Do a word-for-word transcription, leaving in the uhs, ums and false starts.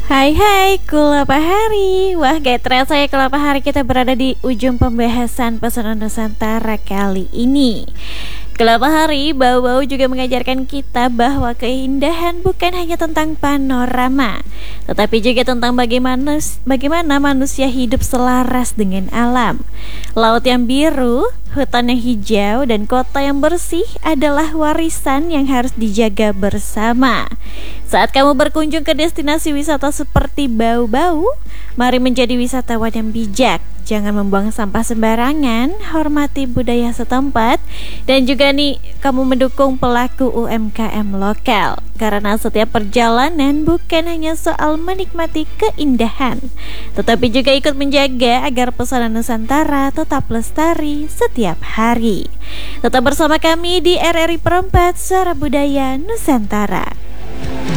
Hai hai Kulapa Hari. Wah gak terasa ya Kulapa Hari kita berada di ujung pembahasan pesona Nusantara kali ini. Kulapa Hari bau-bau juga mengajarkan kita bahwa keindahan bukan hanya tentang panorama, tetapi juga tentang bagaimana, bagaimana manusia hidup selaras dengan alam. Laut yang biru, hutan yang hijau, dan kota yang bersih adalah warisan yang harus dijaga bersama. Saat kamu berkunjung ke destinasi wisata seperti Bau-Bau, mari menjadi wisatawan yang bijak. Jangan membuang sampah sembarangan, hormati budaya setempat, dan juga nih kamu mendukung pelaku U M K M lokal. Karena setiap perjalanan bukan hanya soal menikmati keindahan, tetapi juga ikut menjaga agar pesona Nusantara tetap lestari setiap hari. Tetap bersama kami di R R I Perempat Suara Budaya Nusantara.